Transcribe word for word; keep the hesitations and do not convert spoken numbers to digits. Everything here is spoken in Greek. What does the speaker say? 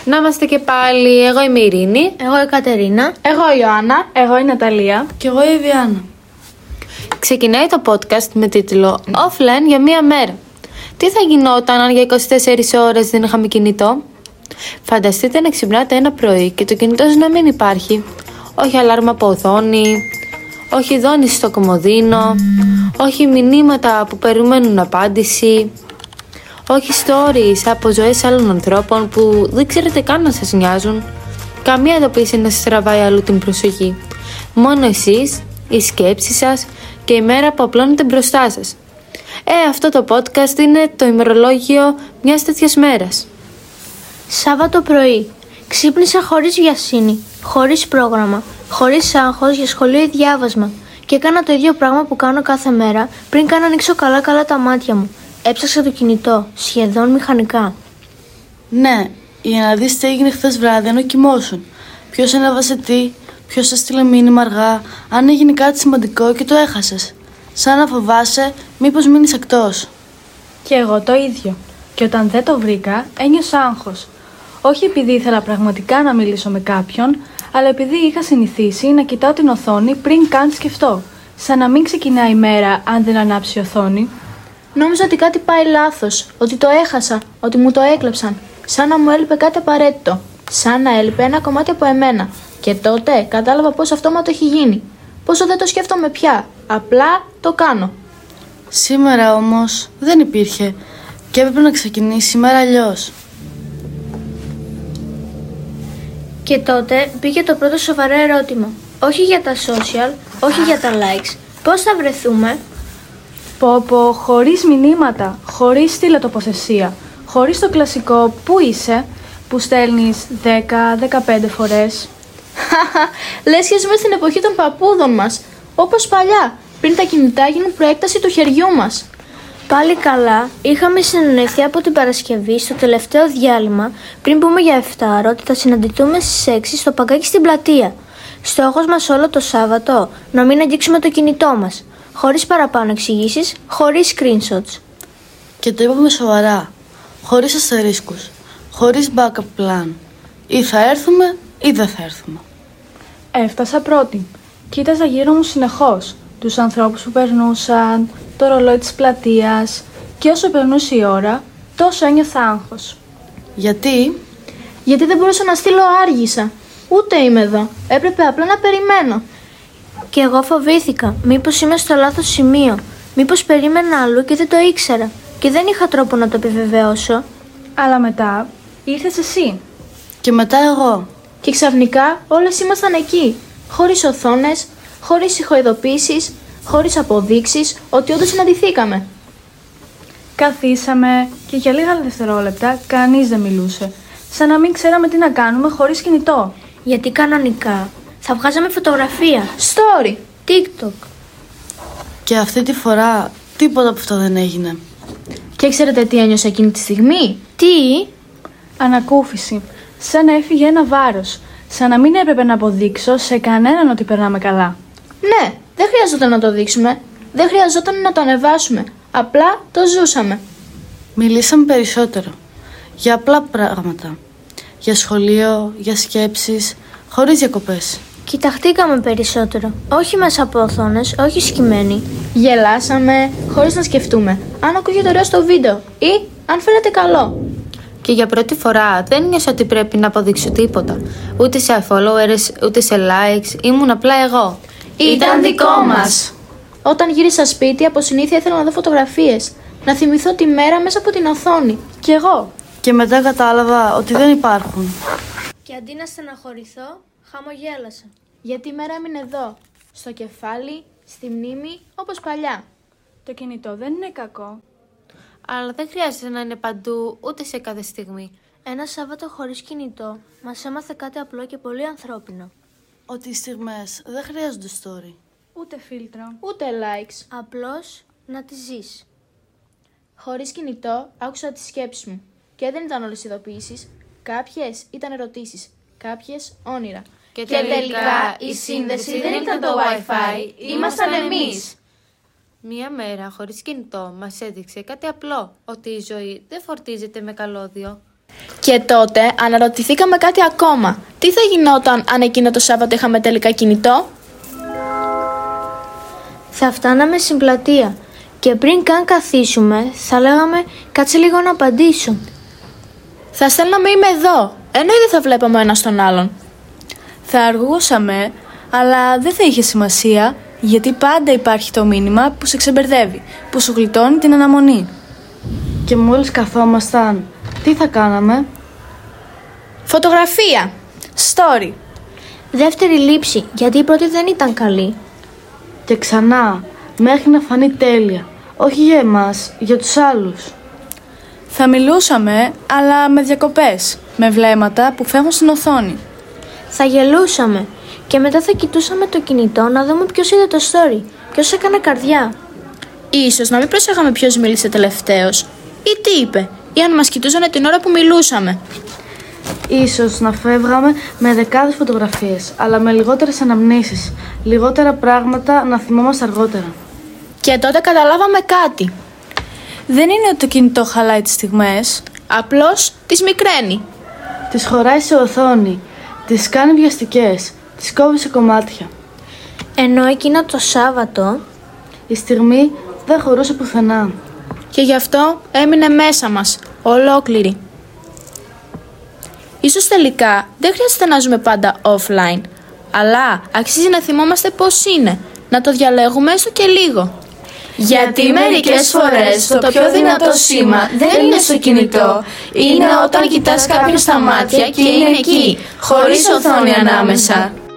Να είμαστε και πάλι. Εγώ είμαι η Ειρήνη. Εγώ η Κατερίνα. Εγώ η Ιωάννα. Εγώ η Ναταλία. Και εγώ η Βιάννα. Ξεκινάει το podcast με τίτλο Offline για μία μέρα. Τι θα γινόταν αν για είκοσι τέσσερις ώρες δεν είχαμε κινητό? Φανταστείτε να ξυπνάτε ένα πρωί και το κινητό σας να μην υπάρχει. Όχι αλάρμα από οθόνη, όχι δόνηση στο κομοδίνο, όχι μηνύματα που περιμένουν απάντηση, όχι stories από ζωές άλλων ανθρώπων που δεν ξέρετε καν να σας νοιάζουν, καμία ειδοποίηση να σας τραβάει αλλού την προσοχή. Μόνο εσείς, οι σκέψεις σας και η μέρα που απλώνετε μπροστά σας. Ε, αυτό το podcast είναι το ημερολόγιο μιας τέτοιας μέρας. Σάββατο πρωί. Ξύπνησα χωρίς βιασύνη, χωρίς πρόγραμμα, χωρίς άγχος για σχολείο ή διάβασμα. Και έκανα το ίδιο πράγμα που κάνω κάθε μέρα πριν καν ανοίξω καλά καλά τα μάτια μου. Έψαξα το κινητό, σχεδόν μηχανικά. Ναι, για να δεις τι έγινε χθες βράδυ ενώ κοιμόσουν. Ποιος ανέβασε τι, ποιος έστειλε μήνυμα αργά, αν έγινε κάτι σημαντικό και το έχασες. Σαν να φοβάσαι μήπως μείνεις εκτός. Και εγώ το ίδιο. Και όταν δεν το βρήκα, ένιωσα άγχος. Όχι επειδή ήθελα πραγματικά να μιλήσω με κάποιον, αλλά επειδή είχα συνηθίσει να κοιτάω την οθόνη πριν καν σκεφτώ. Σαν να μην ξεκινάει η μέρα αν δεν ανάψει η οθόνη. Νόμιζα ότι κάτι πάει λάθος, ότι το έχασα, ότι μου το έκλεψαν. Σαν να μου έλειπε κάτι απαραίτητο. Σαν να έλειπε ένα κομμάτι από εμένα. Και τότε κατάλαβα πώς αυτόματο έχει γίνει. Πόσο δεν το σκέφτομαι πια. Απλά το κάνω. Σήμερα όμως δεν υπήρχε και έπρεπε να ξεκινήσει η μέρα αλλιώς. Και τότε πήγε το πρώτο σοβαρό ερώτημα. Όχι για τα social, όχι για τα likes. Πώς θα βρεθούμε? Πω πω, χωρίς μηνύματα, χωρίς στήλα τοποθεσία, χωρίς το κλασικό «Πού είσαι» που στέλνεις δέκα με δεκαπέντε φορές. Λες και ζούμε στην εποχή των παππούδων μας. Όπως παλιά, πριν τα κινητά γίνουν προέκταση του χεριού μας. Πάλι καλά, είχαμε συνεννοηθεί από την Παρασκευή στο τελευταίο διάλειμμα πριν πούμε για εφτάρο ότι θα συναντηθούμε στις έξι στο παγκάκι στην πλατεία. Στόχος μας όλο το Σάββατο, να μην αγγίξουμε το κινητό μας. Χωρίς παραπάνω εξηγήσεις, χωρίς screenshots. Και το είπαμε σοβαρά, χωρίς αστερίσκους, χωρίς backup plan. Ή θα έρθουμε ή δεν θα έρθουμε. Έφτασα πρώτη. Κοίταζα γύρω μου συνεχώς τους ανθρώπους που περνούσαν, το ρολόι της πλατείας και όσο περνούσε η ώρα, τόσο ένιωθα άγχος. Γιατί? Γιατί δεν μπορούσα να στείλω άργησα. Ούτε είμαι εδώ. Έπρεπε απλά να περιμένω. Και εγώ φοβήθηκα. Μήπως είμαι στο λάθος σημείο. Μήπως περίμενα αλλού και δεν το ήξερα. Και δεν είχα τρόπο να το επιβεβαιώσω. Αλλά μετά ήρθες εσύ. Και μετά εγώ. Και ξαφνικά όλες ήμασταν εκεί. Χωρίς οθόνες, χωρίς ηχοειδοποίησεις, χωρίς αποδείξεις ότι όντως συναντηθήκαμε. Καθίσαμε και για λίγα δευτερόλεπτα κανείς δεν μιλούσε. Σαν να μην ξέραμε τι να κάνουμε χωρίς κινητό. Γιατί κανονικά θα βγάζαμε φωτογραφία, Story, TikTok. Και αυτή τη φορά τίποτα από αυτό δεν έγινε. Και ξέρετε τι ένιωσα εκείνη τη στιγμή? Τι? Ανακούφιση. Σαν να έφυγε ένα βάρος. Σαν να μην έπρεπε να αποδείξω σε κανέναν ότι περνάμε καλά. Ναι, δεν χρειαζόταν να το δείξουμε. Δεν χρειαζόταν να το ανεβάσουμε. Απλά το ζούσαμε. Μιλήσαμε περισσότερο. Για απλά πράγματα. Για σχολείο, για σκέψεις, χωρίς διακοπές. Κοιταχτήκαμε περισσότερο. Όχι μέσα από οθόνες, όχι σκυμμένοι. Γελάσαμε χωρίς να σκεφτούμε αν ακούγεται ωραίο στο βίντεο ή αν φαίνεται καλό. Και για πρώτη φορά δεν νιώσα ότι πρέπει να αποδείξω τίποτα. Ούτε σε followers, ούτε σε likes. Ήμουν απλά εγώ. Ήταν δικό μας. Όταν γύρισα σπίτι, από συνήθεια ήθελα να δω φωτογραφίες. Να θυμηθώ τη μέρα μέσα από την οθόνη. Κι εγώ. Και μετά κατάλαβα ότι δεν υπάρχουν. Και αντί να στεναχωρηθώ, χαμογέλασα. Γιατί η μέρα έμεινε εδώ. Στο κεφάλι, στη μνήμη, όπως παλιά. Το κινητό δεν είναι κακό. Αλλά δεν χρειάζεται να είναι παντού, ούτε σε κάθε στιγμή. Ένα Σάββατο χωρίς κινητό μας έμαθε κάτι απλό και πολύ ανθρώπινο. Ότι οι στιγμές δεν χρειάζονται story. Ούτε φίλτρο. Ούτε likes. Απλώς να τη ζεις. Χωρίς κινητό, άκουσα τις σκέψεις μου. Και δεν ήταν όλες ειδοποιήσεις. Κάποιες ήταν ερωτήσεις. Κάποιες όνειρα. Και, Και τελικά η σύνδεση δεν ήταν το Wi-Fi. Ήμασταν εμείς. Μία μέρα χωρίς κινητό μας έδειξε κάτι απλό. Ότι η ζωή δεν φορτίζεται με καλώδιο. Και τότε αναρωτηθήκαμε κάτι ακόμα. Τι θα γινόταν αν εκείνο το Σάββατο είχαμε τελικά κινητό? Θα φτάναμε στην πλατεία και πριν καν καθίσουμε θα λέγαμε κάτσε λίγο να απαντήσω. Θα στέλναμε είμαι εδώ, ενώ ήδη θα βλέπαμε ο ένας τον άλλον. Θα αργούσαμε, αλλά δεν θα είχε σημασία, γιατί πάντα υπάρχει το μήνυμα που σε ξεμπερδεύει, που σου γλιτώνει την αναμονή. Και μόλις καθόμασταν, τι θα κάναμε? Φωτογραφία. Story. Δεύτερη λήψη, γιατί η πρώτη δεν ήταν καλή. Και ξανά, μέχρι να φανεί τέλεια. Όχι για εμάς, για τους άλλους. Θα μιλούσαμε, αλλά με διακοπές, με βλέμματα που φεύγουν στην οθόνη. Θα γελούσαμε και μετά θα κοιτούσαμε το κινητό να δούμε ποιος είδε το story, ποιος έκανε καρδιά. Ίσως να μην προσέχαμε ποιος μίλησε τελευταίος ή τι είπε, ή αν μας κοιτούσαν την ώρα που μιλούσαμε. Ίσως να φεύγαμε με δεκάδες φωτογραφίες, αλλά με λιγότερες αναμνήσεις, λιγότερα πράγματα να θυμόμαστε αργότερα. Και τότε καταλάβαμε κάτι. Δεν είναι ότι το κινητό χαλάει τις στιγμές. Απλώς τις μικραίνει. Τις χωράει σε οθόνη, τις κάνει βιαστικές, τις κόβει σε κομμάτια. Ενώ εκείνο το Σάββατο Η στιγμή δεν χωρούσε πουθενά. Και γι' αυτό έμεινε μέσα μας, ολόκληρη. Ίσως τελικά δεν χρειάζεται να ζούμε πάντα offline, αλλά αξίζει να θυμόμαστε πώς είναι, να το διαλέγουμε έστω και λίγο. Γιατί μερικές φορές το πιο δυνατό σήμα δεν είναι στο κινητό, είναι όταν κοιτάς κάποιον στα μάτια και είναι εκεί, χωρίς οθόνη ανάμεσα.